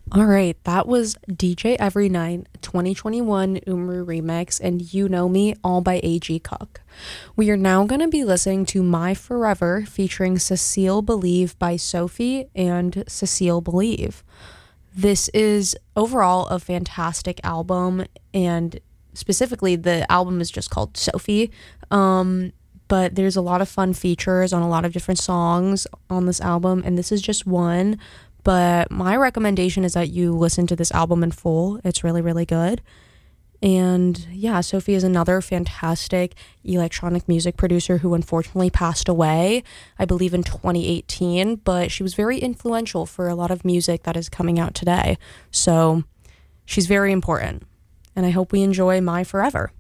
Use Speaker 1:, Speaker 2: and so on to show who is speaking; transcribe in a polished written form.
Speaker 1: All right, that was DJ Every Night 2021 Umru remix and You Know Me all by AG Cook. We are now going to be listening to My Forever featuring Cecile Believe by Sophie and Cecile Believe. This is overall a fantastic album, and specifically the album is just called Sophie. But there's a lot of fun features on a lot of different songs on this album, and this is just one. But my recommendation is that you listen to this album in full. It's really, really good. And yeah, Sophie is another fantastic electronic music producer who unfortunately passed away, I believe in 2018, but she was very influential for a lot of music that is coming out today. So she's very important. And I hope we enjoy My Forever.